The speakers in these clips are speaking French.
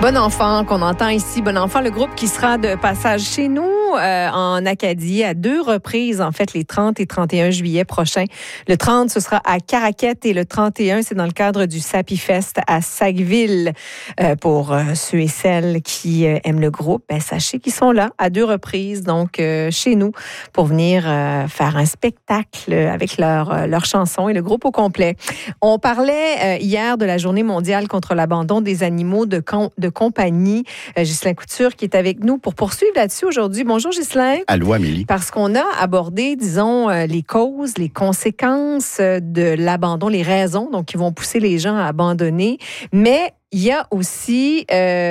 Bon Enfant qu'on entend ici. Bon Enfant, le groupe qui sera de passage chez nous en Acadie à 2 reprises, en fait, les 30 et 31 juillet prochains. Le 30, ce sera à Caraquette et le 31, c'est dans le cadre du Sappy Fest à Sackville. Pour ceux et celles qui aiment le groupe, sachez qu'ils sont là à 2 reprises, donc chez nous, pour venir faire un spectacle avec leurs chansons et le groupe au complet. On parlait hier de la Journée mondiale contre l'abandon des animaux de compagnie. Ghislain Couture qui est avec nous pour poursuivre là-dessus aujourd'hui. Bonjour Ghislain. Allô Amélie. Parce qu'on a abordé, disons, les causes, les conséquences de l'abandon, les raisons donc qui vont pousser les gens à abandonner, mais il y a aussi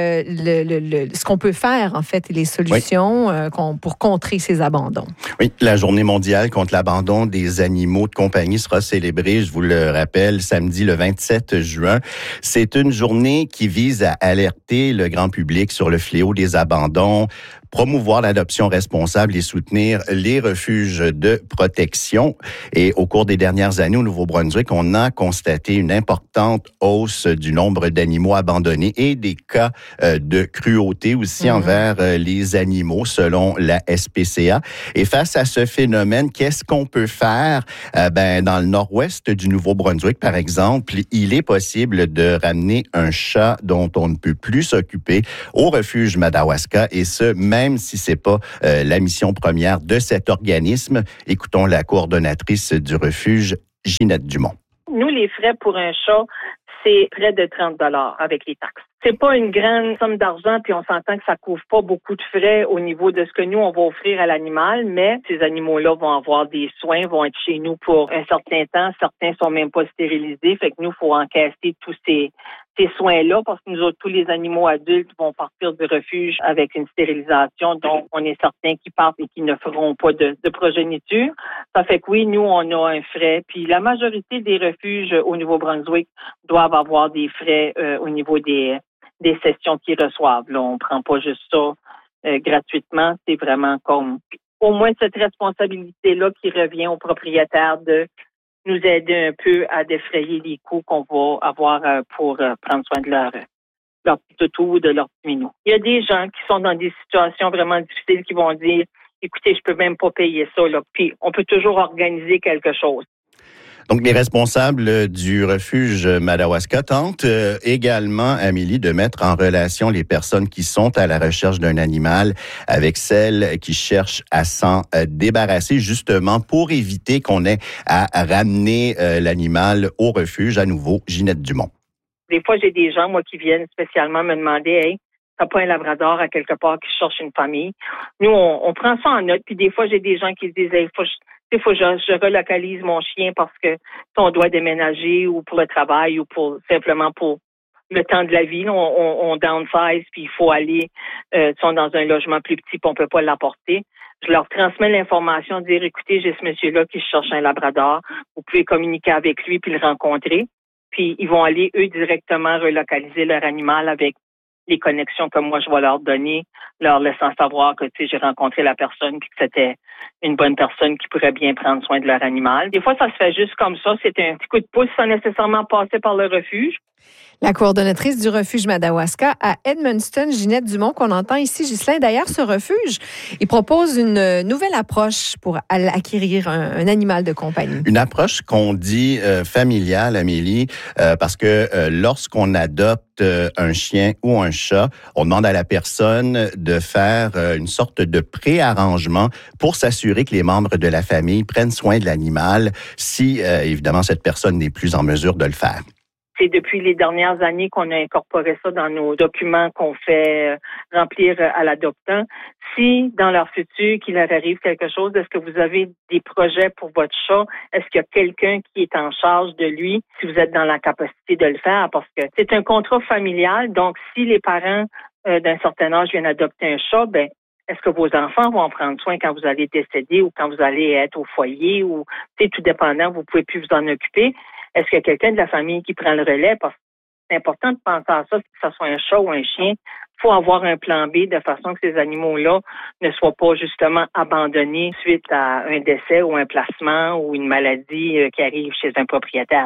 ce qu'on peut faire, en fait, et les solutions pour contrer ces abandons. Oui, la Journée mondiale contre l'abandon des animaux de compagnie sera célébrée, je vous le rappelle, samedi le 27 juin. C'est une journée qui vise à alerter le grand public sur le fléau des abandons, promouvoir l'adoption responsable et soutenir les refuges de protection. Et au cours des dernières années, au Nouveau-Brunswick, on a constaté une importante hausse du nombre d'animaux abandonnés et des cas de cruauté aussi envers les animaux, selon la SPCA. Et face à ce phénomène, qu'est-ce qu'on peut faire? Dans le nord-ouest du Nouveau-Brunswick, par exemple, il est possible de ramener un chat dont on ne peut plus s'occuper au refuge Madawaska, et ce, même si c'est pas la mission première de cet organisme. Écoutons la coordonnatrice du refuge, Ginette Dumont. Nous, les frais pour un chat, c'est près de 30 $ avec les taxes. C'est pas une grande somme d'argent, puis on s'entend que ça couvre pas beaucoup de frais au niveau de ce que nous, on va offrir à l'animal, mais ces animaux-là vont avoir des soins, vont être chez nous pour un certain temps. Certains sont même pas stérilisés, fait que nous, il faut encaisser tous ces soins-là, parce que nous autres, tous les animaux adultes vont partir du refuge avec une stérilisation, donc on est certain qu'ils partent et qu'ils ne feront pas de progéniture. Ça fait que oui, nous, on a un frais, puis la majorité des refuges au Nouveau-Brunswick doivent avoir des frais au niveau des sessions qu'ils reçoivent. Là, on prend pas juste ça gratuitement, c'est vraiment comme au moins cette responsabilité-là qui revient aux propriétaires de nous aider un peu à défrayer les coûts qu'on va avoir pour prendre soin de leur petit toutou ou de leur petit minou. Il y a des gens qui sont dans des situations vraiment difficiles qui vont dire « Écoutez, je peux même pas payer ça. » là. Puis on peut toujours organiser quelque chose. Donc, les responsables du refuge Madawaska tentent également, Amélie, de mettre en relation les personnes qui sont à la recherche d'un animal avec celles qui cherchent à s'en débarrasser, justement pour éviter qu'on ait à ramener l'animal au refuge à nouveau. Ginette Dumont. Des fois, j'ai des gens, moi, qui viennent spécialement me demander « Hey, t'as pas un labrador à quelque part qui cherche une famille? » Nous, on prend ça en note, puis des fois, j'ai des gens qui se disent « Hey, il faut que je relocalise mon chien parce que on doit déménager ou pour le travail ou simplement pour le temps de la vie. On downsize puis il faut aller sont dans un logement plus petit puis on peut pas l'apporter. Je leur transmets l'information, dire écoutez, j'ai ce monsieur-là qui cherche un labrador. Vous pouvez communiquer avec lui puis le rencontrer. Puis ils vont aller, eux, directement relocaliser leur animal avec les connexions que moi je vais leur donner, leur laissant savoir que j'ai rencontré la personne puis que c'était une bonne personne qui pourrait bien prendre soin de leur animal. Des fois, ça se fait juste comme ça. C'est un petit coup de pouce sans nécessairement passer par le refuge. La coordonnatrice du refuge Madawaska à Edmundston, Ginette Dumont, qu'on entend ici, Ghislain. D'ailleurs, ce refuge, il propose une nouvelle approche pour acquérir un animal de compagnie. Une approche qu'on dit familiale, Amélie, parce que lorsqu'on adopte un chien ou un chat, on demande à la personne de faire une sorte de préarrangement pour s'assurer que les membres de la famille prennent soin de l'animal si, évidemment, cette personne n'est plus en mesure de le faire. C'est depuis les dernières années qu'on a incorporé ça dans nos documents qu'on fait remplir à l'adoptant. Si, dans leur futur, qu'il leur arrive quelque chose, est-ce que vous avez des projets pour votre chat? Est-ce qu'il y a quelqu'un qui est en charge de lui, si vous êtes dans la capacité de le faire? Parce que c'est un contrat familial, donc si les parents d'un certain âge viennent adopter un chat, est-ce que vos enfants vont en prendre soin quand vous allez décéder ou quand vous allez être au foyer ou, tout dépendant, vous pouvez plus vous en occuper? Est-ce qu'il y a quelqu'un de la famille qui prend le relais? Parce que c'est important de penser à ça, que ce soit un chat ou un chien. Il faut avoir un plan B de façon que ces animaux-là ne soient pas justement abandonnés suite à un décès ou un placement ou une maladie qui arrive chez un propriétaire. Là.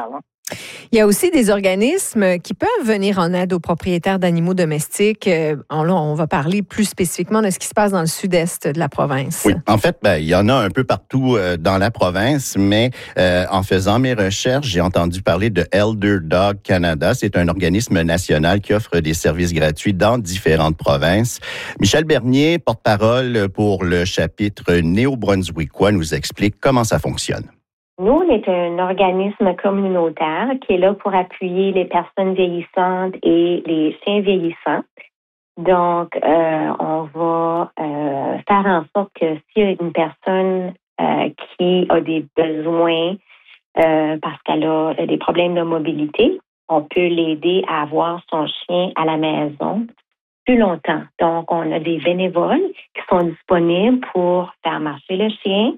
Il y a aussi des organismes qui peuvent venir en aide aux propriétaires d'animaux domestiques. On va parler plus spécifiquement de ce qui se passe dans le sud-est de la province. Oui, en fait, il y en a un peu partout dans la province, mais en faisant mes recherches, j'ai entendu parler de Elder Dog Canada. C'est un organisme national qui offre des services gratuits dans différentes provinces. Michel Bernier, porte-parole pour le chapitre néo-brunswickois, nous explique comment ça fonctionne. Nous, on est un organisme communautaire qui est là pour appuyer les personnes vieillissantes et les chiens vieillissants. Donc, on va faire en sorte que s'il y a une personne qui a des besoins parce qu'elle a des problèmes de mobilité, on peut l'aider à avoir son chien à la maison plus longtemps. Donc, on a des bénévoles qui sont disponibles pour faire marcher le chien,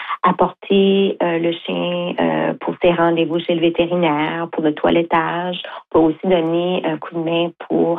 apporter le chien pour ses rendez-vous chez le vétérinaire, pour le toilettage. On peut aussi donner un coup de main pour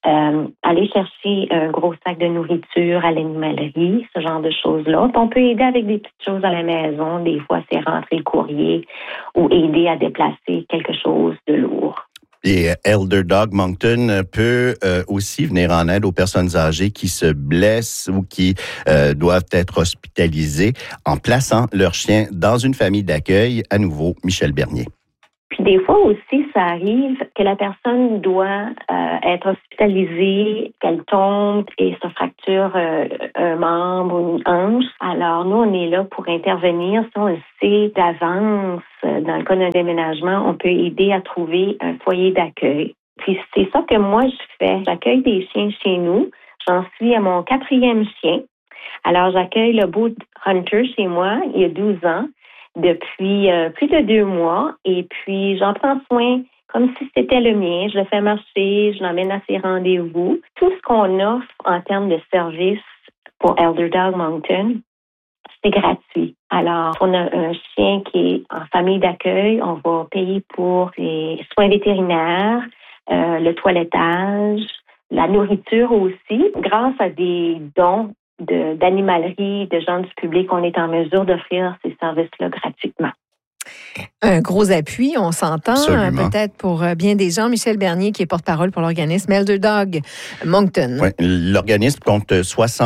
aller chercher un gros sac de nourriture à l'animalerie, ce genre de choses-là. Puis on peut aider avec des petites choses à la maison. Des fois, c'est rentrer le courrier ou aider à déplacer quelque chose de lourd. Et Elder Dog Moncton peut aussi venir en aide aux personnes âgées qui se blessent ou qui doivent être hospitalisées en plaçant leur chien dans une famille d'accueil. À nouveau, Michel Bernier. Puis des fois aussi, ça arrive que la personne doit être hospitalisée, qu'elle tombe et se fracture un membre ou une hanche. Alors nous, on est là pour intervenir. Si on le sait d'avance, dans le cas d'un déménagement, on peut aider à trouver un foyer d'accueil. Puis c'est ça que moi je fais. J'accueille des chiens chez nous. J'en suis à mon 4e chien. Alors j'accueille le beau Hunter chez moi. Il y a 12 ans. Depuis plus de 2 mois, et puis j'en prends soin comme si c'était le mien. Je le fais marcher, je l'emmène à ses rendez-vous. Tout ce qu'on offre en termes de services pour Elder Dog Moncton, c'est gratuit. Alors, on a un chien qui est en famille d'accueil, on va payer pour les soins vétérinaires, le toilettage, la nourriture aussi. Grâce à des dons d'animalerie, de gens du public, on est en mesure d'offrir ces services-là gratuitement. Un gros appui, on s'entend, peut-être pour bien des gens. Michel Bernier, qui est porte-parole pour l'organisme Elder Dog Moncton. Oui, l'organisme compte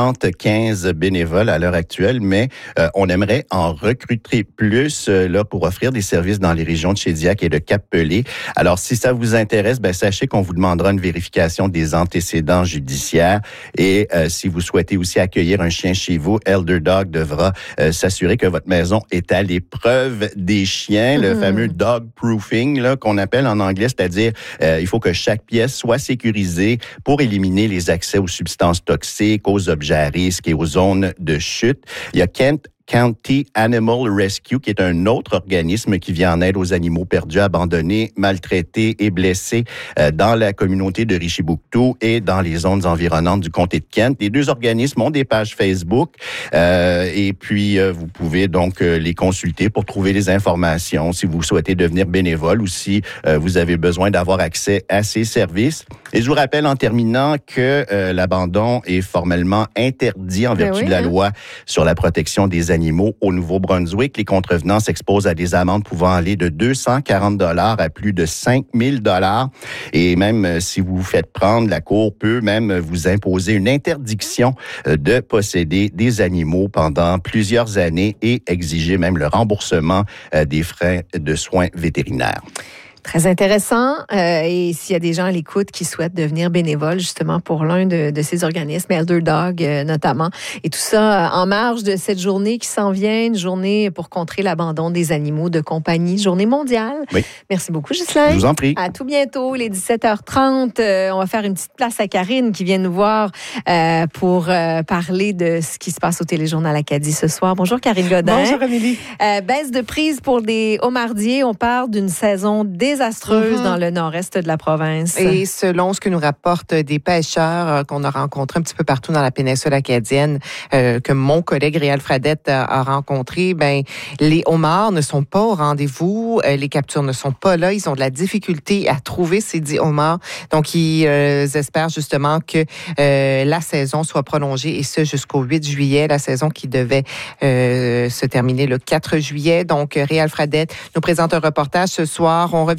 75 bénévoles à l'heure actuelle, mais on aimerait en recruter plus là pour offrir des services dans les régions de Shediac et de Cap-Pelé. Alors, si ça vous intéresse, sachez qu'on vous demandera une vérification des antécédents judiciaires et si vous souhaitez aussi accueillir un chien chez vous, Elder Dog devra s'assurer que votre maison est à l'épreuve des chiens, le fameux dog proofing là, qu'on appelle en anglais, c'est-à-dire il faut que chaque pièce soit sécurisée pour éliminer les accès aux substances toxiques, aux objets à risque et aux zones de chute. Il y a Kent County Animal Rescue, qui est un autre organisme qui vient en aide aux animaux perdus, abandonnés, maltraités et blessés dans la communauté de Richibouctou et dans les zones environnantes du comté de Kent. Les deux organismes ont des pages Facebook et puis vous pouvez donc les consulter pour trouver les informations si vous souhaitez devenir bénévole ou si vous avez besoin d'avoir accès à ces services. Et je vous rappelle en terminant que l'abandon est formellement interdit en vertu de la loi sur la protection des animaux au Nouveau-Brunswick. Les contrevenants s'exposent à des amendes pouvant aller de 240 $ à plus de 5 000 $. Et même si vous vous faites prendre, la Cour peut même vous imposer une interdiction de posséder des animaux pendant plusieurs années et exiger même le remboursement des frais de soins vétérinaires. Très intéressant. Et s'il y a des gens à l'écoute qui souhaitent devenir bénévoles justement pour l'un de ces organismes, Elder Dog notamment, et tout ça en marge de cette journée qui s'en vient, une journée pour contrer l'abandon des animaux de compagnie, journée mondiale. Oui. Merci beaucoup, Ghislain. Je vous en prie. À tout bientôt, il est 17h30. On va faire une petite place à Karine qui vient nous voir pour parler de ce qui se passe au Téléjournal Acadie ce soir. Bonjour, Karine Godin. Bonjour, Amélie. Baisse de prise pour des homardiers. On parle d'une saison désastreuse dans le nord-est de la province. Et selon ce que nous rapportent des pêcheurs qu'on a rencontrés un petit peu partout dans la péninsule acadienne, que mon collègue Réal Fradette a rencontré, les homards ne sont pas au rendez-vous, les captures ne sont pas là, ils ont de la difficulté à trouver ces 10 homards. Donc, ils espèrent justement que la saison soit prolongée et ce jusqu'au 8 juillet, la saison qui devait se terminer le 4 juillet. Donc, Réal Fradette nous présente un reportage ce soir. On revient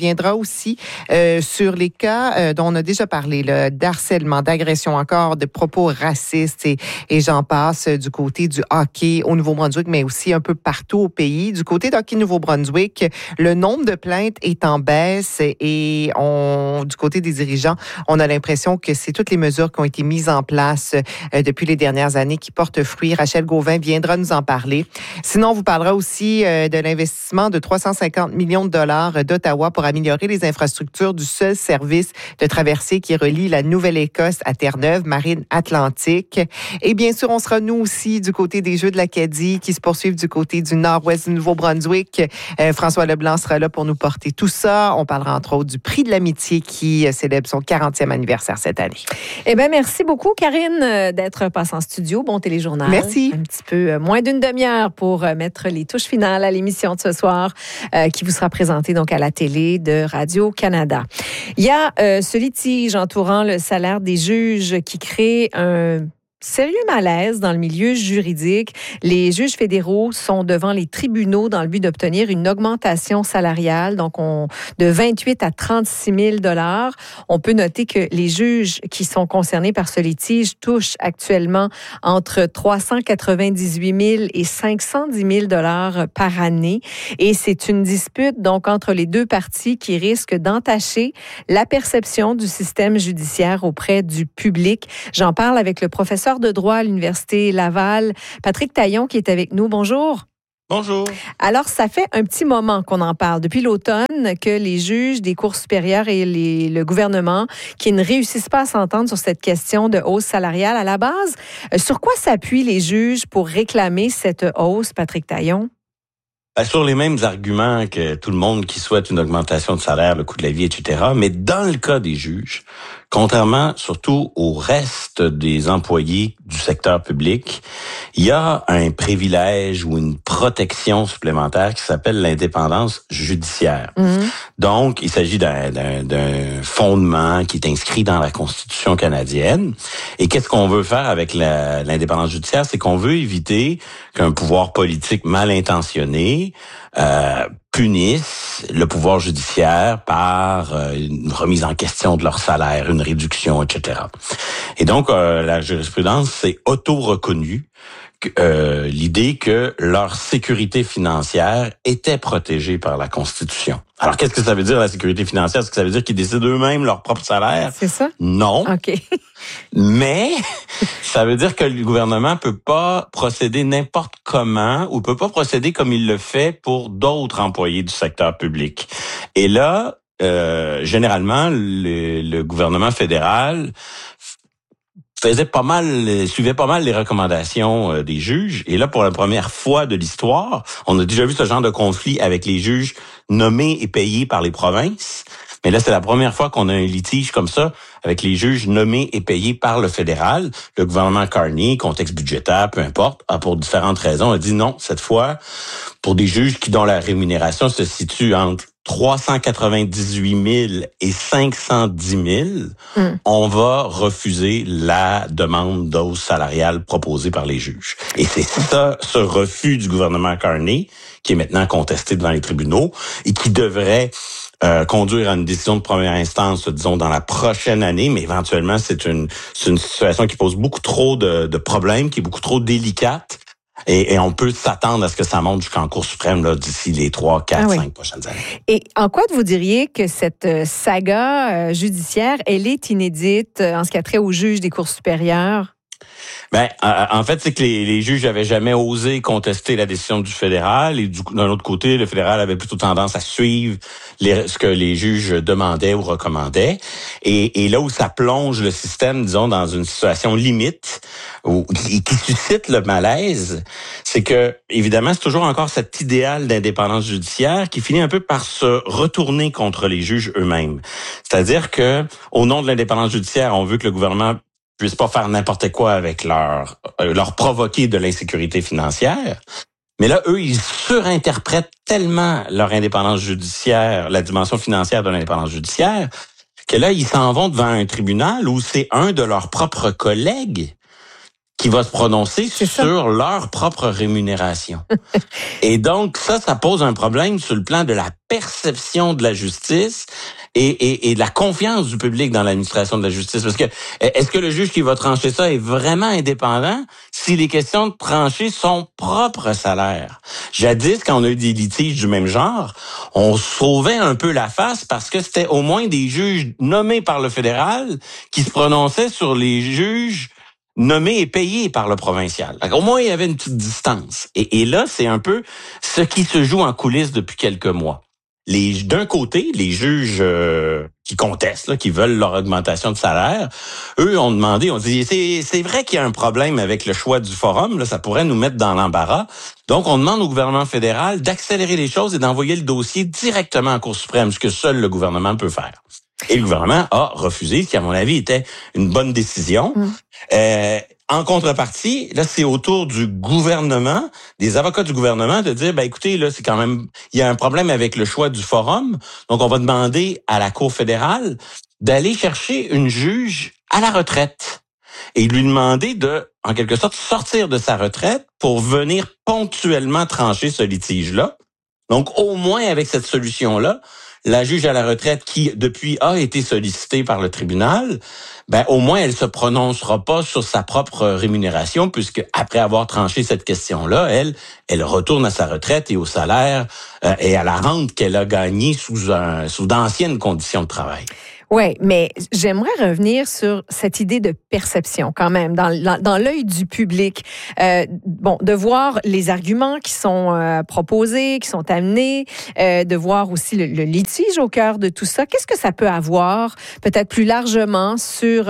reviendra aussi sur les cas dont on a déjà parlé, d'harcèlement, d'agression encore, de propos racistes et j'en passe du côté du hockey au Nouveau-Brunswick, mais aussi un peu partout au pays. Du côté de hockey Nouveau-Brunswick, le nombre de plaintes est en baisse et du côté des dirigeants, on a l'impression que c'est toutes les mesures qui ont été mises en place depuis les dernières années qui portent fruit. Rachel Gauvin viendra nous en parler. Sinon, on vous parlera aussi de l'investissement de 350 millions de dollars d'Ottawa pour améliorer les infrastructures du seul service de traversée qui relie la Nouvelle-Écosse à Terre-Neuve, marine atlantique. Et bien sûr, on sera nous aussi du côté des Jeux de l'Acadie qui se poursuivent du côté du nord-ouest du Nouveau-Brunswick. François Leblanc sera là pour nous porter tout ça. On parlera entre autres du prix de l'amitié qui célèbre son 40e anniversaire cette année. Eh bien, merci beaucoup, Karine, d'être passée en studio. Bon téléjournal. Merci. Un petit peu moins d'une demi-heure pour mettre les touches finales à l'émission de ce soir qui vous sera présentée donc à la télé de Radio-Canada. Il y a ce litige entourant le salaire des juges qui crée un sérieux malaise dans le milieu juridique. Les juges fédéraux sont devant les tribunaux dans le but d'obtenir une augmentation salariale, donc de 28 à 36 000 $. On peut noter que les juges qui sont concernés par ce litige touchent actuellement entre 398 000 et 510 000 $ par année. Et c'est une dispute donc entre les deux parties qui risque d'entacher la perception du système judiciaire auprès du public. J'en parle avec le professeur de droit à l'Université Laval, Patrick Taillon, qui est avec nous. Bonjour. Bonjour. Alors, ça fait un petit moment qu'on en parle, depuis l'automne, que les juges des cours supérieures et le gouvernement qui ne réussissent pas à s'entendre sur cette question de hausse salariale. À la base, sur quoi s'appuient les juges pour réclamer cette hausse, Patrick Taillon? Sur les mêmes arguments que tout le monde qui souhaite une augmentation de salaire, le coût de la vie, etc. Mais dans le cas des juges, contrairement surtout au reste des employés du secteur public, il y a un privilège ou une protection supplémentaire qui s'appelle l'indépendance judiciaire. Donc, il s'agit d'un fondement qui est inscrit dans la Constitution canadienne. Et qu'est-ce qu'on veut faire avec l'indépendance judiciaire? C'est qu'on veut éviter qu'un pouvoir politique mal intentionné punissent le pouvoir judiciaire par une remise en question de leur salaire, une réduction, etc. Et donc, la jurisprudence s'est auto-reconnue l'idée que leur sécurité financière était protégée par la Constitution. Alors, qu'est-ce que ça veut dire, la sécurité financière? Est-ce que ça veut dire qu'ils décident eux-mêmes leur propre salaire? C'est ça? Non. OK. Mais ça veut dire que le gouvernement peut pas procéder n'importe comment ou peut pas procéder comme il le fait pour d'autres employés du secteur public. Et là, généralement, le gouvernement fédéral suivait pas mal les recommandations des juges. Et là, pour la première fois de l'histoire, on a déjà vu ce genre de conflit avec les juges nommés et payés par les provinces. Mais là, c'est la première fois qu'on a un litige comme ça avec les juges nommés et payés par le fédéral. Le gouvernement Carney, contexte budgétaire, peu importe, a pour différentes raisons, a dit non, cette fois, pour des juges dont la rémunération se situe entre 398 000 et 510 000, on va refuser la demande d'hausse salariale proposée par les juges. Et c'est ça, ce refus du gouvernement Carney, qui est maintenant contesté devant les tribunaux et qui devrait conduire à une décision de première instance, disons, dans la prochaine année, mais éventuellement, c'est une situation qui pose beaucoup trop de problèmes, qui est beaucoup trop délicate. Et on peut s'attendre à ce que ça monte jusqu'en Cour suprême là, d'ici les 3, 4, 5 prochaines années. Et en quoi vous diriez que cette saga judiciaire, elle est inédite en ce qui a trait aux juges des cours supérieures? Ben, en fait, c'est que les juges n'avaient jamais osé contester la décision du fédéral et d'un autre côté, le fédéral avait plutôt tendance à suivre ce que les juges demandaient ou recommandaient. Et là où ça plonge le système, disons, dans une situation limite qui suscite le malaise, c'est que, évidemment, c'est toujours encore cet idéal d'indépendance judiciaire qui finit un peu par se retourner contre les juges eux-mêmes. C'est-à-dire que, au nom de l'indépendance judiciaire, on veut que le gouvernement puissent pas faire n'importe quoi avec leur provoquer de l'insécurité financière. Mais là, eux, ils surinterprètent tellement leur indépendance judiciaire, la dimension financière de l'indépendance judiciaire, que là, ils s'en vont devant un tribunal où c'est un de leurs propres collègues qui va se prononcer sur leur propre rémunération. Et donc, ça pose un problème sur le plan de la perception de la justice et de la confiance du public dans l'administration de la justice. Parce que, est-ce que le juge qui va trancher ça est vraiment indépendant si les questions de trancher son propre salaire? Jadis, quand on a eu des litiges du même genre, on sauvait un peu la face parce que c'était au moins des juges nommés par le fédéral qui se prononçaient sur les juges nommés et payés par le provincial. Au moins, il y avait une petite distance. Et là, c'est un peu ce qui se joue en coulisses depuis quelques mois. D'un côté, les juges qui contestent, là, qui veulent leur augmentation de salaire, eux ont demandé, on dit, c'est vrai qu'il y a un problème avec le choix du forum, là, ça pourrait nous mettre dans l'embarras. Donc, on demande au gouvernement fédéral d'accélérer les choses et d'envoyer le dossier directement en Cour suprême, ce que seul le gouvernement peut faire. Et le gouvernement a refusé, ce qui, à mon avis, était une bonne décision. En contrepartie, là, c'est au tour du gouvernement, des avocats du gouvernement, de dire, écoutez, là, c'est quand même, il y a un problème avec le choix du forum. Donc, on va demander à la Cour fédérale d'aller chercher une juge à la retraite et lui demander de, en quelque sorte, sortir de sa retraite pour venir ponctuellement trancher ce litige-là. Donc, au moins, avec cette solution-là, la juge à la retraite qui, depuis, a été sollicitée par le tribunal, au moins, elle se prononcera pas sur sa propre rémunération, puisque après avoir tranché cette question-là, elle retourne à sa retraite et au salaire et à la rente qu'elle a gagnée sous d'anciennes conditions de travail. Oui, mais j'aimerais revenir sur cette idée de perception quand même, dans l'œil du public. De voir les arguments qui sont proposés, qui sont amenés, de voir aussi le litige au cœur de tout ça. Qu'est-ce que ça peut avoir, peut-être plus largement, sur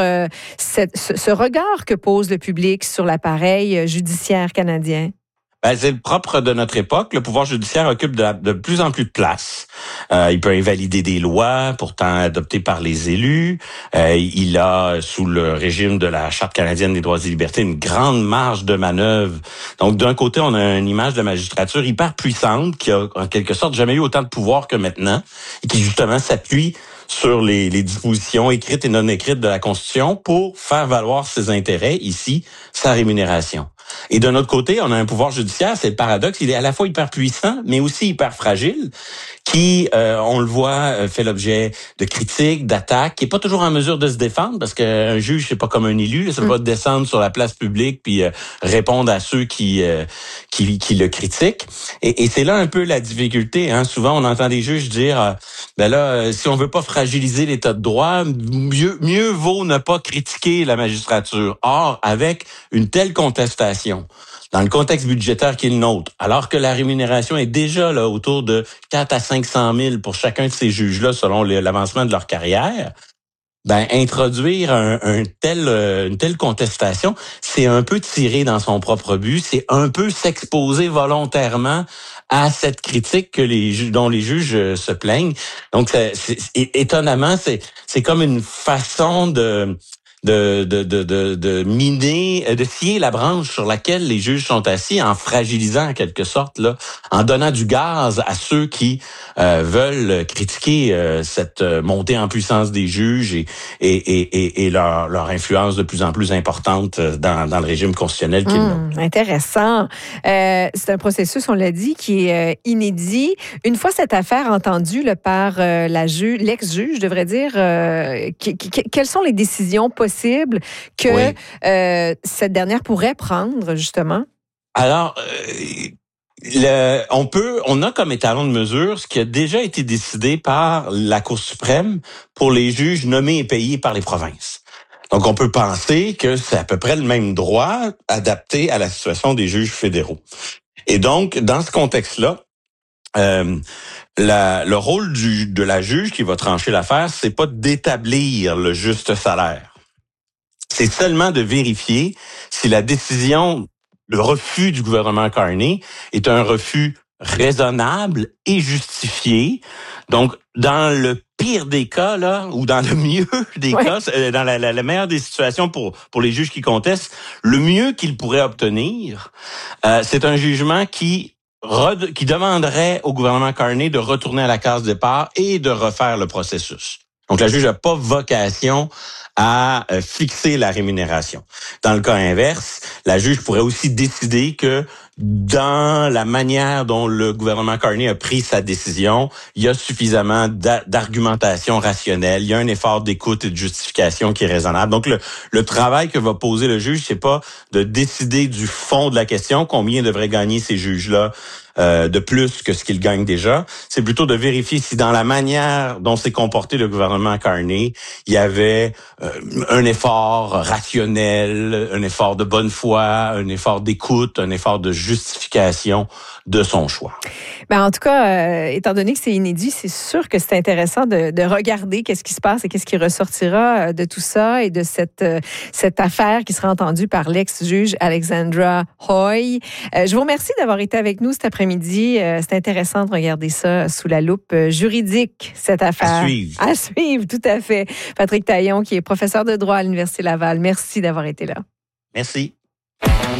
ce regard que pose le public sur l'appareil judiciaire canadien? C'est le propre de notre époque. Le pouvoir judiciaire occupe de plus en plus de place. Il peut invalider des lois pourtant adoptées par les élus. Il a, sous le régime de la Charte canadienne des droits et libertés, une grande marge de manœuvre. Donc, d'un côté, on a une image de magistrature hyper puissante qui a, en quelque sorte, jamais eu autant de pouvoir que maintenant et qui, justement, s'appuie sur les dispositions écrites et non écrites de la Constitution pour faire valoir ses intérêts, ici, sa rémunération. Et d'un autre côté, on a un pouvoir judiciaire, c'est le paradoxe, il est à la fois hyper puissant, mais aussi hyper fragile, qui, on le voit, fait l'objet de critiques, d'attaques, qui est pas toujours en mesure de se défendre, parce qu'un juge, c'est pas comme un élu, là, ça va descendre sur la place publique puis répondre à ceux qui le critiquent. Et c'est là un peu la difficulté. Hein. Souvent, on entend des juges dire, si on veut pas fragiliser l'état de droit, mieux vaut ne pas critiquer la magistrature. Or, avec une telle contestation, dans le contexte budgétaire qui est le nôtre, alors que la rémunération est déjà là autour de 4 à 500 000 pour chacun de ces juges-là selon l'avancement de leur carrière, introduire une telle contestation, c'est un peu tirer dans son propre but, c'est un peu s'exposer volontairement à cette critique dont les juges se plaignent. Donc, étonnamment, c'est comme une façon de miner, de scier la branche sur laquelle les juges sont assis en fragilisant en quelque sorte, là, en donnant du gaz à ceux qui veulent critiquer cette montée en puissance des juges et leur influence de plus en plus importante dans le régime constitutionnel qu'ils ont. Intéressant. C'est un processus, on l'a dit, qui est inédit. Une fois cette affaire entendue par l'ex-juge, je devrais dire, quelles sont les décisions possibles que cette dernière pourrait prendre, justement? Alors, on a comme étalon de mesure ce qui a déjà été décidé par la Cour suprême pour les juges nommés et payés par les provinces. Donc, on peut penser que c'est à peu près le même droit adapté à la situation des juges fédéraux. Et donc, dans ce contexte-là, le rôle de la juge qui va trancher l'affaire, c'est pas d'établir le juste salaire. C'est seulement de vérifier si la décision, le refus du gouvernement Carney est un refus raisonnable et justifié. Donc, dans le pire des cas, là, ou dans le mieux des cas, dans la meilleure des situations pour les juges qui contestent, le mieux qu'ils pourraient obtenir, c'est un jugement qui demanderait au gouvernement Carney de retourner à la case départ et de refaire le processus. Donc, la juge n'a pas vocation à fixer la rémunération. Dans le cas inverse, la juge pourrait aussi décider que dans la manière dont le gouvernement Carney a pris sa décision, il y a suffisamment d'argumentation rationnelle, il y a un effort d'écoute et de justification qui est raisonnable. Donc, le travail que va poser le juge, c'est pas de décider du fond de la question, combien devraient gagner ces juges-là de plus que ce qu'ils gagnent déjà. C'est plutôt de vérifier si dans la manière dont s'est comporté le gouvernement Carney, il y avait un effort rationnel, un effort de bonne foi, un effort d'écoute, un effort de justification de son choix. Ben, en tout cas, étant donné que c'est inédit, c'est sûr que c'est intéressant de regarder qu'est-ce qui se passe et qu'est-ce qui ressortira de tout ça et de cette affaire qui sera entendue par l'ex-juge Alexandra Hoy. Je vous remercie d'avoir été avec nous cet après-midi. C'est intéressant de regarder ça sous la loupe juridique, cette affaire. À suivre, tout à fait. Patrick Taillon, qui est professeur de droit à l'Université Laval. Merci d'avoir été là. Merci.